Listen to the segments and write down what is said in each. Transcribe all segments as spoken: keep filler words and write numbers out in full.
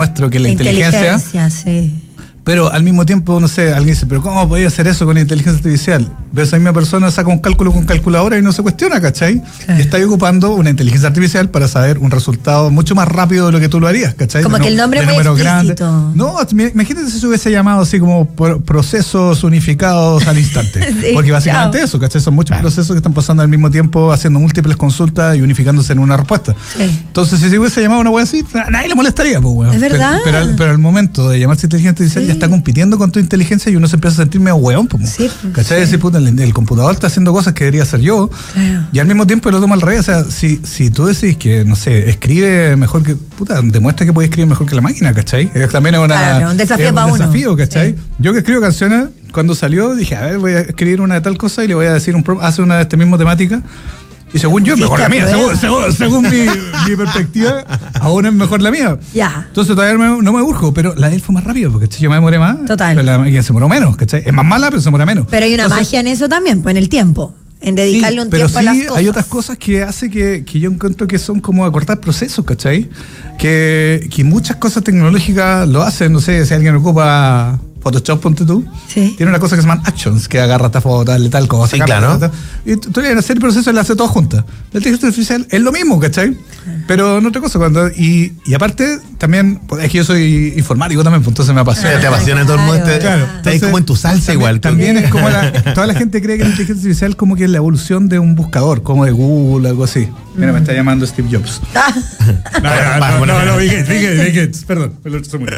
nuestro que la, la inteligencia. inteligencia sí. Pero al mismo tiempo, no sé, alguien dice, pero ¿cómo podía hacer eso con la inteligencia artificial? Pero esa misma persona saca un cálculo con calculadora y no se cuestiona, ¿cachai? Claro. Y está ahí ocupando una inteligencia artificial para saber un resultado mucho más rápido de lo que tú lo harías, ¿cachai? Como de que no, el nombre es muy explícito. Grande. No, imagínate si se hubiese llamado así como procesos unificados al instante. Sí, porque básicamente claro. eso, ¿cachai? Son muchos claro. procesos que están pasando al mismo tiempo, haciendo múltiples consultas y unificándose en una respuesta. Sí. Entonces, si se hubiese llamado una wea así, a nadie le molestaría, pues, weón. Es verdad. Pero, pero, al, pero al momento de llamarse inteligencia artificial sí. ya está compitiendo con tu inteligencia y uno se empieza a sentir medio weón, pues, sí, ¿cachai? Sí. Decir, puta, el, el computador está haciendo cosas que debería hacer yo, claro. y al mismo tiempo lo toma al revés. O sea, si, si tú decís que, no sé, escribe mejor que, puta, demuestra que puede escribir mejor que la máquina, ¿cachai? Es también una, claro, un desafío es un para desafío, uno. ¿cachai? Sí. Yo que escribo canciones, cuando salió, dije, a ver, voy a escribir una de tal cosa y le voy a decir un prompt, hace una de esta misma temática. Y según yo, mejor la mía. Según, según, según mi, mi perspectiva, aún es mejor la mía. Ya. Entonces todavía no me, no me urjo, pero la de él fue más rápido, porque yo me demoré más. Total. Pero la máquina se demoró menos, ¿cachai? Es más mala, pero se demora menos. Pero hay una Entonces, magia en eso también, pues en el tiempo. En dedicarle sí, un pero tiempo sí, a las cosas. Hay otras cosas que hace que, que yo encuentro que son como acortar procesos, ¿cachai? Que, que muchas cosas tecnológicas lo hacen, no sé, si alguien ocupa Photoshop, ponte tú, sí. tiene una cosa que se llama actions, que agarra esta foto, tal, tal cosa. Sí, claro. Tal, y tú, tú le hacer el proceso y le hace todo juntas. La inteligencia artificial es lo mismo, ¿cachai? Pero en otra cosa. cuando Y, y aparte, también, pues, es que yo soy informático también, pues entonces me apasiona. Ah, te apasiona todo el mundo. Este, claro. Estás ahí como en tu salsa también, igual. También es como la, toda la gente cree que la inteligencia artificial como que es la evolución de un buscador, como de Google, algo así. Mira, me está llamando Steve Jobs. no, no, no, no, no, Bill Gates, Bill Gates, Bill Gates, perdón, me lo estoy muy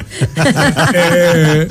eh,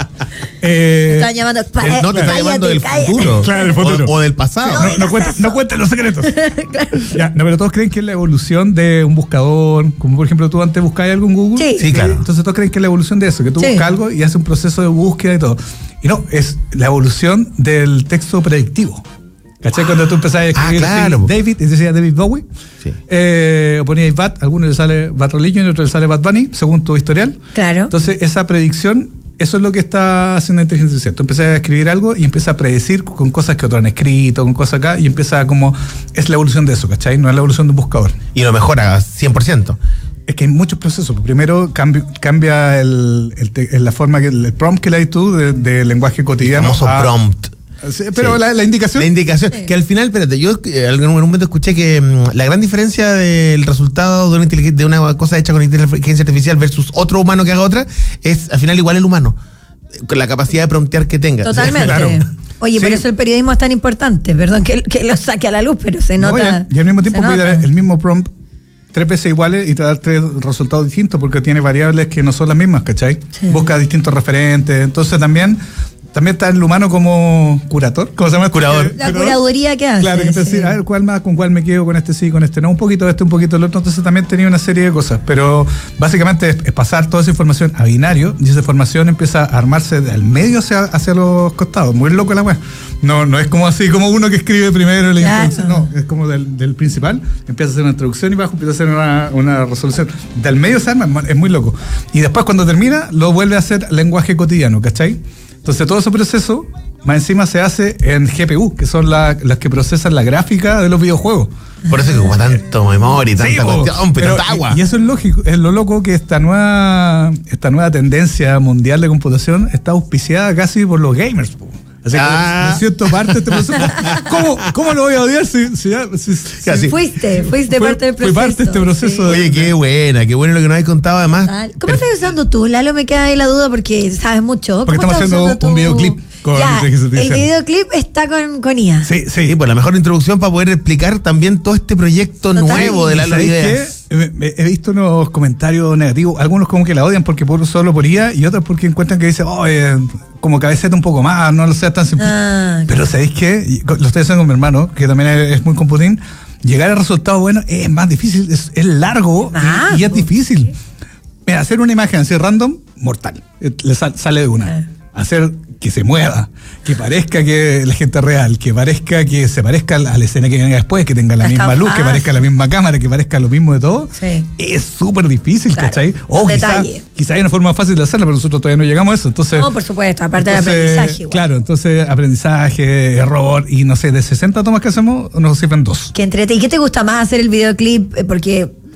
eh, Están llamando. El, no te está llamando del cállate. futuro. Claro, el futuro. O, o del pasado. No, no, no, cuenten, no cuenten los secretos. Claro. Ya, no, pero todos creen que es la evolución de un buscador, como por ejemplo tú antes buscabas algo en Google. Sí, sí, claro. Entonces todos creen que es la evolución de eso, que tú sí. buscas algo y haces un proceso de búsqueda y todo. Y no, es la evolución del texto predictivo. ¿Cachai? Ah, cuando tú empezabas a escribir ah, claro. así, David, y decía David Bowie, sí. eh, o poníais Bad, a algunos le sale Bad Religion y a otros le sale Bad Bunny, según tu historial. Claro. Entonces, esa predicción, eso es lo que está haciendo la inteligencia artificial. Tú empiezas a escribir algo y empiezas a predecir con cosas que otros han escrito, con cosas acá, y empieza como, es la evolución de eso, ¿cachai? No es la evolución de un buscador. Y lo mejora cien por ciento. Es que hay muchos procesos. Primero cambia, cambia el, el, el, la forma, que el prompt que le das tú de, de lenguaje cotidiano. El famoso a, prompt. Sí, pero sí. La, la indicación. La indicación, sí. Que al final, espérate, yo en algún momento escuché que um, la gran diferencia del resultado de una, de una cosa hecha con inteligencia artificial versus otro humano que haga otra es al final igual el humano, con la capacidad de promptear que tenga. Totalmente. Claro. Oye, sí. Por eso el periodismo es tan importante, perdón que, que lo saque a la luz, pero se nota. No, y, y al mismo tiempo puede dar el mismo prompt tres veces iguales y te da tres resultados distintos porque tiene variables que no son las mismas, ¿cachai? Sí. Busca distintos referentes, entonces también... También está el humano como curator. ¿Cómo se llama? Curador. La curaduría que hace. Claro, que te sí. decir, a ver, ¿cuál más? ¿Con cuál me quedo? ¿Con este sí? ¿Con este no? Un poquito de este, un poquito del otro. Entonces también tenía una serie de cosas. Pero básicamente es, es pasar toda esa información a binario y esa información empieza a armarse del medio hacia, hacia los costados. Muy loco la web. No, no es como así, como uno que escribe primero la claro. introducción. No, es como del, del principal. Empieza a hacer una introducción y bajo empieza a hacer una, una resolución. Del medio se arma, es muy loco. Y después cuando termina, lo vuelve a hacer lenguaje cotidiano, ¿cachai? Entonces todo ese proceso más encima se hace en G P U, que son la, las que procesan la gráfica de los videojuegos. Por eso que como tanto memoria y tanta sí, cuestión, pero, pero agua. Y, y eso es lógico, es lo loco que esta nueva, esta nueva tendencia mundial de computación está auspiciada casi por los gamers, po. Así ah. que, en cierto parte este proceso, ¿cómo, ¿cómo lo voy a odiar si, si, si, si, si fuiste, fuiste fue, parte del proceso? Fui parte de este proceso. Sí. De, Oye, qué buena, qué bueno lo que nos has contado además. ¿Cómo estás usando tú, Lalo? Me queda ahí la duda porque sabes mucho. Porque estamos haciendo un videoclip. Con ya, el videoclip está con, con I A. Sí, sí, sí, pues la mejor introducción para poder explicar también todo este proyecto Total. nuevo de Lalo Ideas. He visto unos comentarios negativos, algunos como que la odian porque por solo por I A y otros porque encuentran que dice, oh, eh, como cabeceta un poco más, no lo seas tan simple. Ah, pero ¿sabéis qué? Lo estoy haciendo con mi hermano, que también es, es muy computín. Llegar al resultado bueno es más difícil, es, es largo ah, y, y es difícil. Mira, hacer una imagen así random, mortal. Le sal, sale de una. Ah. Hacer que se mueva, que parezca que la gente es real, que parezca que se parezca a la escena que venga después, que tenga la es misma capaz. luz, que parezca la misma cámara, que parezca lo mismo de todo, sí. Es súper difícil, claro. ¿Cachai? O quizás quizá hay una forma fácil de hacerla, pero nosotros todavía no llegamos a eso. Entonces, no, por supuesto, aparte entonces, del aprendizaje. Igual. Claro, entonces aprendizaje, error, y no sé, de sesenta tomas que hacemos, nos sirven dos. Que entrete. ¿Y qué te gusta más hacer el videoclip? Porque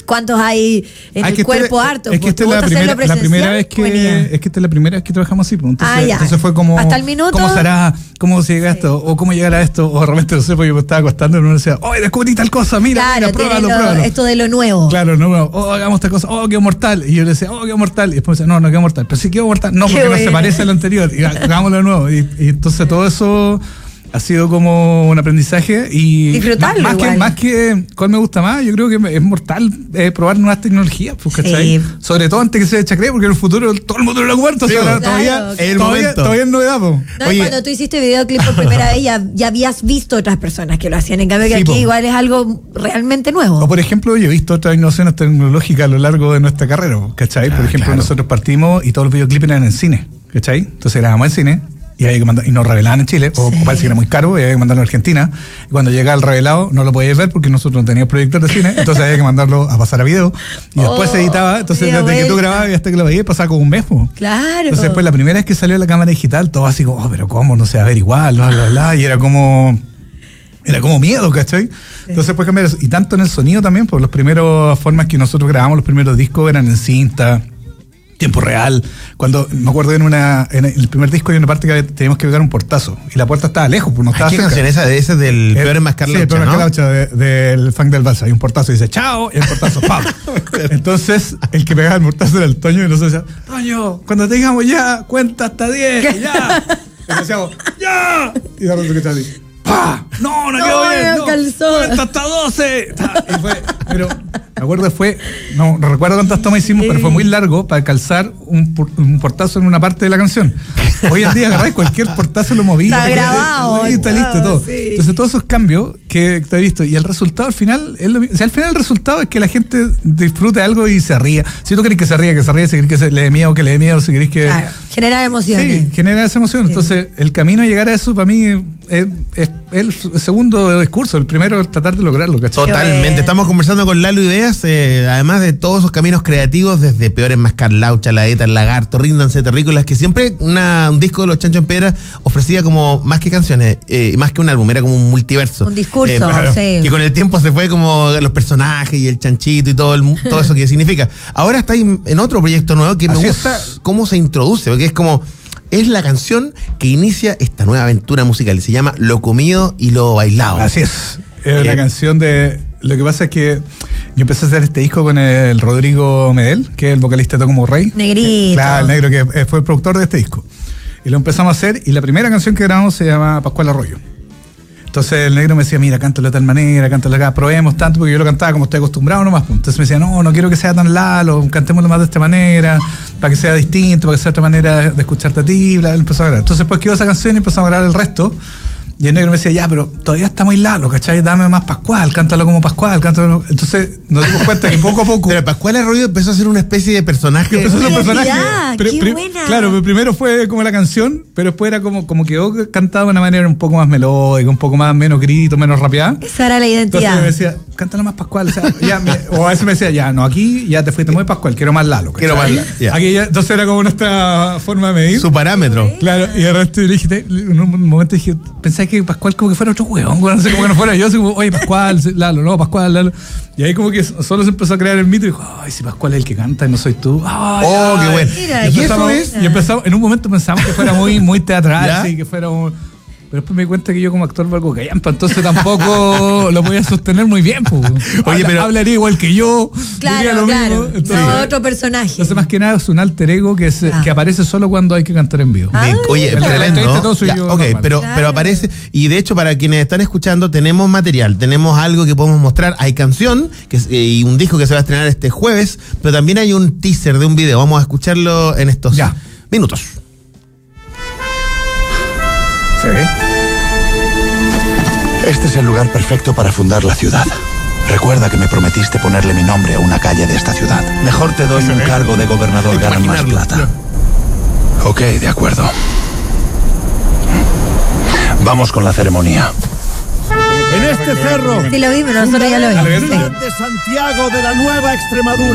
cuántos hay en Ah, el cuerpo esta, harto. Es que esta es la primera, la primera vez que es que esta es la primera vez que trabajamos así. Pues. Entonces, ah, ya. entonces fue como hasta el minuto. ¿Cómo será? ¿Cómo se llega a esto? O cómo llegar a esto, o realmente no sé, porque yo me estaba acostando y uno decía, ¡oh, descubrí tal cosa! Mira, claro, mira, pruébalo, lo, pruébalo. Esto de lo nuevo. Claro, no, no, oh, hagamos esta cosa, oh, quedó mortal. Y yo le decía, oh, quedó mortal. Y después me decía, no, no quedó mortal. Pero sí quedó mortal. No, porque no se parece a lo anterior. Y hagámoslo de nuevo. Y, y entonces todo eso ha sido como un aprendizaje y disfrutarlo más, más que más que cuál me gusta más, yo creo que es mortal eh, probar nuevas tecnologías, pues, ¿cachai? Sí. Sobre todo antes que se chacree, porque en el futuro todo el mundo lo va a ocupar, entonces sí, ahora claro, todavía, el todavía, todavía es novedad, pues. No, Oye, cuando tú hiciste videoclip por primera vez ya, ya habías visto otras personas que lo hacían, en cambio que sí, aquí po. igual es algo realmente nuevo. O por ejemplo, yo he visto otras innovaciones tecnológicas a lo largo de nuestra carrera, ¿cachai? Ah, por ejemplo, claro. nosotros partimos y todos los videoclips eran en cine, ¿cachai? Entonces grabamos en cine. Y había que mandar, y nos revelaban en Chile, o sí. parece que era muy caro, y había que mandarlo a Argentina. Y cuando llegaba el revelado, no lo podíais ver porque nosotros no teníamos proyector de cine, entonces había que mandarlo a pasar a video. Y oh, después se editaba, entonces desde vuelta. que tú grababas y hasta que lo veías pasaba como un mes. Po. Claro. Entonces después la primera vez que salió la cámara digital, todo así como, oh, pero cómo, no se va a ver igual, bla, bla, bla. Y era como, era como miedo, ¿cachai? Sí. Entonces después cambiar eso. Y tanto en el sonido también, por las primeras formas que nosotros grabamos, los primeros discos eran en cinta, tiempo real. Cuando me acuerdo en una en el primer disco hay una parte que teníamos que pegar un portazo y la puerta estaba lejos, pues no estaba ¿Qué cerca. canción esa de ese del el, Peor Enmascar Laucha? Sí, el Peor Enmascar Laucha, de, del funk del Balsa. Hay un portazo y dice chao, y el portazo ¡pam! Entonces el que pegaba el portazo era el Toño y nosotros decíamos, Toño, cuando te digamos ya, cuenta hasta diez, ya. Y decíamos, ya. Y de repente que está así, ¡pah! No, no, no quedó bien. No, calzó. Cuenta hasta doce. Y fue, pero me acuerdo fue, no, no recuerdo cuántas tomas hicimos, sí. pero fue muy largo para calzar un, un portazo en una parte de la canción. Hoy en día agarráis cualquier portazo, lo moví. Está grabado. Y está listo todo. Sí. Entonces todos esos cambios que te he visto, y el resultado al final, es lo, o sea, al final el resultado es que la gente disfrute algo y se ría. Si tú querés que se ría, que se ría, si querés que se le dé miedo, que le dé miedo, si querés que... Claro, generar emociones. Sí, genera esa emoción. Sí. Entonces el camino a llegar a eso para mí es, es, es el segundo discurso, el primero es tratar de lograrlo, ¿cachai? Totalmente. Estamos conversando con Lalo Ideas, eh, además de todos esos caminos creativos, desde Peor Enmascar Laucha, La ETA, El Lagarto, Ríndanse Terrícolas, que siempre una, un disco de los Chancho en Piedra ofrecía como más que canciones, eh, más que un álbum, era como un multiverso. Un discurso, eh, claro, sí. Que con el tiempo se fue como los personajes y el chanchito y todo, el, todo eso que significa. Ahora está en otro proyecto nuevo que me Así gusta es. cómo se introduce, porque es como... Es la canción que inicia esta nueva aventura musical. Se llama Lo Comido y Lo Bailado. Así es. Es una canción de... Lo que pasa es que yo empecé a hacer este disco con el Rodrigo Medel, que es el vocalista de Toco como Rey. Negrito. Claro, el negro que fue el productor de este disco. Y lo empezamos a hacer y la primera canción que grabamos se llama Pascual Arroyo. Entonces el negro me decía, mira, cántalo de tal manera, cántalo acá, probemos tanto, porque yo lo cantaba como estoy acostumbrado nomás. Entonces me decía, no, no quiero que sea tan Lalo, cantémoslo más de esta manera, para que sea distinto, para que sea otra manera de escucharte a ti, bla, bla, empezó a grabar. Entonces pues quedó esa canción y empezamos a grabar el resto. Y el negro me decía, ya, pero todavía está muy Lalo, ¿cachai? Dame más Pascual, cántalo como Pascual, cántalo. Entonces nos dimos cuenta que poco a poco... Pero Pascual Arroyo empezó a ser una especie de personaje. Empezó a ser un personaje. Pero, ¡qué buena! Claro, pero primero fue como la canción, pero después era como, como quedó cantado de una manera un poco más melódica, un poco más, menos grito, menos rapeada. Esa era la identidad. Entonces me decía, cántalo más Pascual. O, sea, ya me, o a veces me decía, ya, no, aquí ya te fuiste muy Pascual, quiero más Lalo. ¿cachai? Quiero más Lalo. Yeah. Aquí ya, entonces era como nuestra forma de medir. Su parámetro. Claro, y de repente le dije, en un momento dije, pensé que Pascual como que fuera otro huevón, no sé, como que no fuera yo, así como, oye, Pascual, Lalo, no, Pascual, Lalo. Y ahí como que solo se empezó a crear el mito y dijo, ay, si Pascual es el que canta y no soy tú. Ay, oh, ay. qué bueno. Mira, y, empezamos, y, y empezamos, en un momento pensamos que fuera muy, muy teatral, sí, que fuera un... Pero después me di cuenta que yo como actor valgo callampa, entonces tampoco lo podía sostener muy bien. Pues. Oye, Habla, pero hablaría igual que yo. Claro, lo claro. Mismo. Entonces, no, otro personaje. Entonces, más que nada, es un alter ego que, se, ah. que aparece solo cuando hay que cantar en vivo. Ah, Oye, el tremendo. Ya, ok, pero, claro. pero aparece, y de hecho, para quienes están escuchando, tenemos material, tenemos algo que podemos mostrar. Hay canción que, y un disco que se va a estrenar este jueves, pero también hay un teaser de un video. Vamos a escucharlo en estos ya. minutos. ¿Se ve? Este es el lugar perfecto para fundar la ciudad. Recuerda que me prometiste ponerle mi nombre a una calle de esta ciudad. Mejor te doy un cargo de gobernador, ganan más plata. Ok, de acuerdo. Vamos con la ceremonia. En este cerro, sí, lo vimos, nosotros ya lo vimos. de Santiago de la Nueva Extremadura.